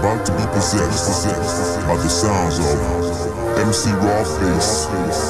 about to be possessed by the sounds of MC Rawface.